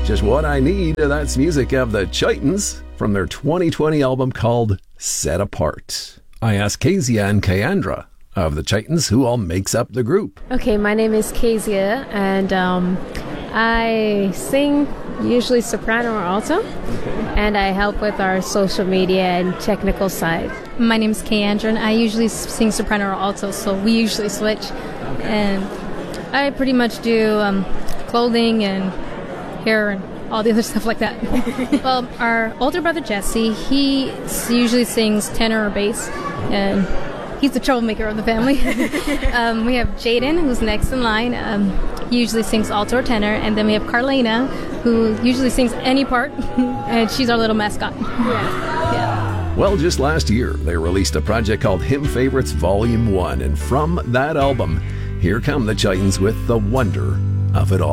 Just what I need. That's music of the Chitons from their 2020 album called Set Apart. I asked Kezia and Kayandra of the Chitons who all makes up the group. Okay, my name is Kezia, and I sing usually soprano or alto, and I help with our social media and technical side. My name is Kayandra, and I usually sing soprano or alto, so we usually switch. And I pretty much do clothing and hair and all the other stuff like that. Well, our older brother Jesse, he usually sings tenor or bass, and he's the troublemaker of the family. We have Jaden, who's next in line. He usually sings alto or tenor, and then we have Carlena, who usually sings any part, and she's our little mascot. Yeah. Well, just last year, they released a project called Hymn Favorites Volume 1, and from that album, here come the Chitons with The Wonder of It All.